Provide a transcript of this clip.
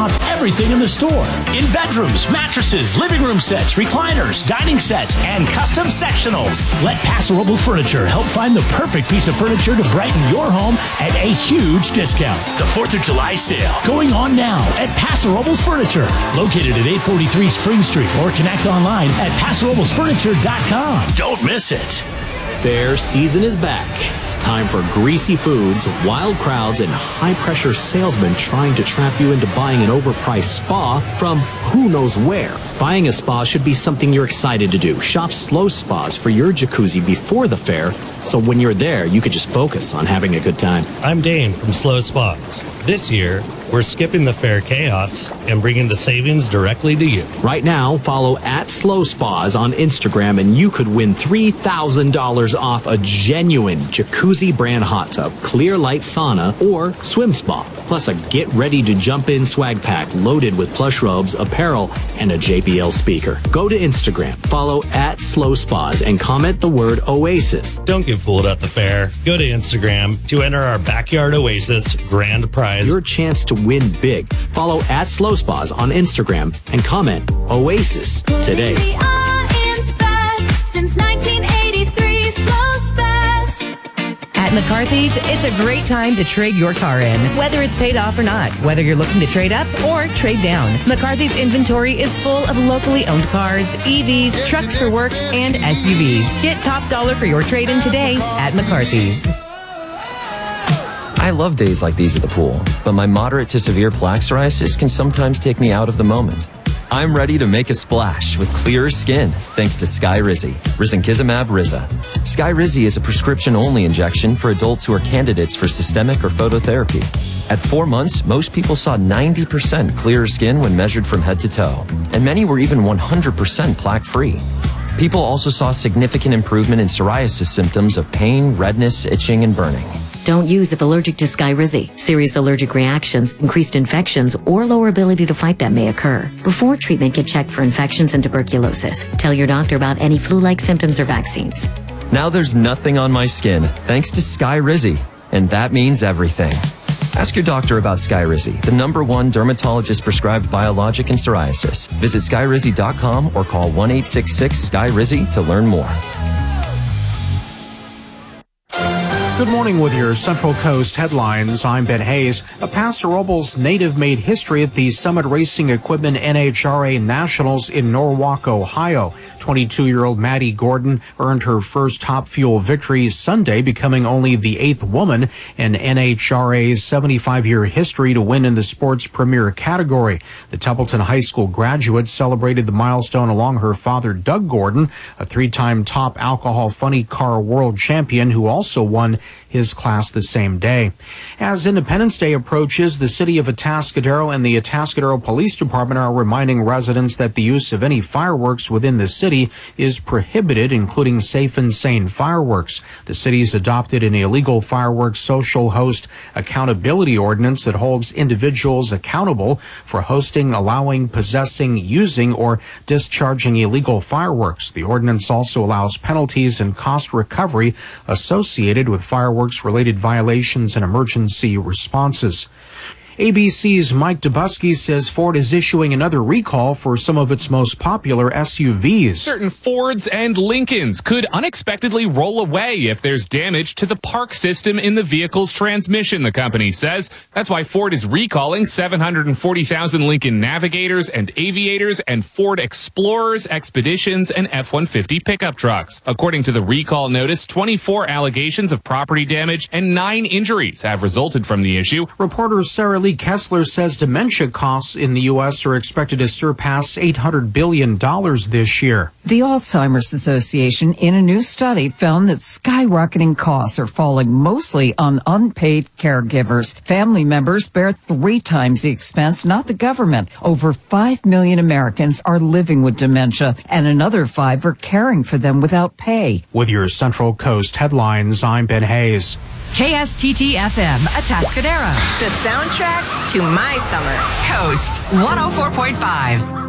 off everything in the store. In bedrooms, mattresses, living room sets, recliners, dining sets, and custom sectionals. Let Paso Robles Furniture help find the perfect piece of furniture to brighten your home at a huge discount. The 4th of July sale going on now at Paso Robles Furniture, located at 843 Spring Street, or connect online at PasoRoblesFurniture.com. Don't miss it. Fair season is back. Time for greasy foods, wild crowds, and high-pressure salesmen trying to trap you into buying an overpriced spa from who knows where. Buying a spa should be something you're excited to do. Shop Slow Spas for your jacuzzi before the fair, so when you're there, you could just focus on having a good time. I'm Dane from Slow Spas. This year, we're skipping the fair chaos and bringing the savings directly to you. Right now, follow @SlowSpas on Instagram and you could win $3,000 off a genuine jacuzzi brand hot tub, clear light sauna, or swim spa. Plus a get ready to jump in swag pack loaded with plush robes, apparel, and a JBL speaker. Go to Instagram, follow @SlowSpas, and comment the word Oasis. Don't get fooled at the fair. Go to Instagram to enter our Backyard Oasis grand prize. Your chance to win big. Follow @SlowSpas on Instagram and comment Oasis today. At McCarthy's, it's a great time to trade your car in, whether it's paid off or not, whether you're looking to trade up or trade down. McCarthy's inventory is full of locally owned cars, EVs, trucks for work, and SUVs. Get top dollar for your trade-in today at McCarthy's. I love days like these at the pool, but my moderate to severe plaque psoriasis can sometimes take me out of the moment. I'm ready to make a splash with clearer skin thanks to Skyrizi, risankizumab Riza. Skyrizi is a prescription-only injection for adults who are candidates for systemic or phototherapy. At 4 months, most people saw 90% clearer skin when measured from head to toe, and many were even 100% plaque-free. People also saw significant improvement in psoriasis symptoms of pain, redness, itching, and burning. Don't use if allergic to Skyrizi. Serious allergic reactions, increased infections, or lower ability to fight them may occur. Before treatment, get checked for infections and tuberculosis. Tell your doctor about any flu-like symptoms or vaccines. Now there's nothing on my skin thanks to Skyrizi, and that means everything. Ask your doctor about Skyrizi, the #1 dermatologist-prescribed biologic in psoriasis. Visit Skyrizi.com or call 1-866-SKY-RIZI to learn more. Good morning with your Central Coast headlines. I'm Ben Hayes. A Paso Robles native made history at the Summit Racing Equipment NHRA Nationals in Norwalk, Ohio. 22-year-old Maddie Gordon earned her first Top Fuel victory Sunday, becoming only the 8th woman in NHRA's 75-year history to win in the sport's premier category. The Templeton High School graduate celebrated the milestone along her father, Doug Gordon, a 3-time top alcohol funny car world champion who also won his class the same day. As Independence Day approaches, the city of Atascadero and the Atascadero Police Department are reminding residents that the use of any fireworks within the city is prohibited, including safe and sane fireworks. The city's adopted an illegal fireworks social host accountability ordinance that holds individuals accountable for hosting, allowing, possessing, using, or discharging illegal fireworks. The ordinance also allows penalties and cost recovery associated with fireworks-related violations and emergency responses. ABC's Mike Dubusky says Ford is issuing another recall for some of its most popular SUVs. Certain Fords and Lincolns could unexpectedly roll away if there's damage to the park system in the vehicle's transmission, the company says. That's why Ford is recalling 740,000 Lincoln Navigators and Aviators and Ford Explorers, Expeditions, and F-150 pickup trucks. According to the recall notice, 24 allegations of property damage and 9 injuries have resulted from the issue. Reporter Sarah Lee Kessler says dementia costs in the U.S. are expected to surpass $800 billion this year. The Alzheimer's Association, in a new study, found that skyrocketing costs are falling mostly on unpaid caregivers. Family members bear 3 times the expense, not the government. Over 5 million Americans are living with dementia, and another 5 are caring for them without pay. With your Central Coast headlines, I'm Ben Hayes. KSTT-FM, Atascadero. The soundtrack to my summer. Coast 104.5.